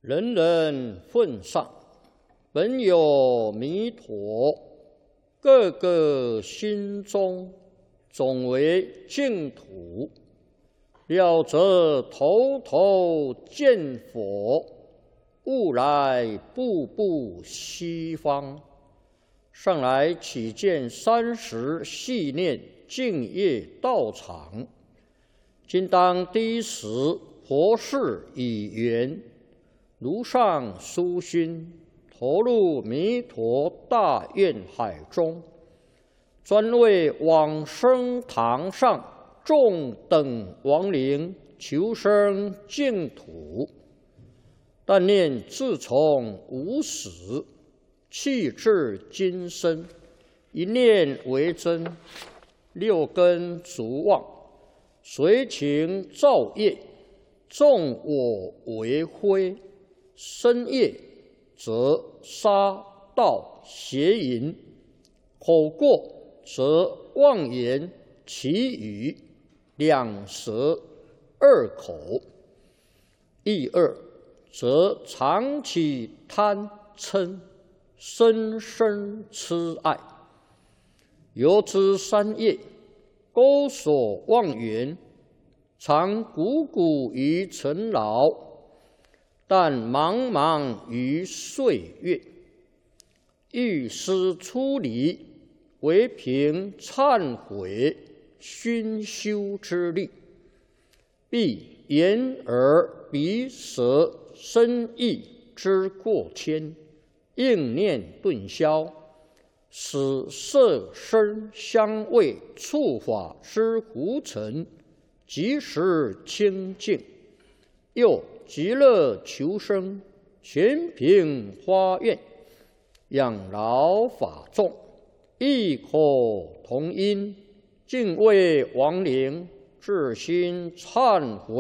人人奉上，本有弥陀，个个心中总为净土。了则头头见佛，悟来步步西方。上来起见30系念净业道场，今当第一时佛事已圆，如上殊心，投入弥陀大愿海中，专为往生堂上众等亡灵求生净土。但念自从无始，气至今生，一念为真，六根逐妄，随情造业，纵我为非，身业则杀盗邪淫，口过则妄言绮语，两舌二口，意二则常起贪嗔，深深痴爱。由之三业，钩锁妄缘，常汩汩于尘劳，但茫茫于岁月。欲思出离，唯凭忏悔熏修之力，必眼耳鼻舌身意之过谦，应念顿消，使色声香味触法之胡尘即时清净。又极乐求生，全凭发愿，养老法众，异口同音，敬畏亡灵，至心忏悔。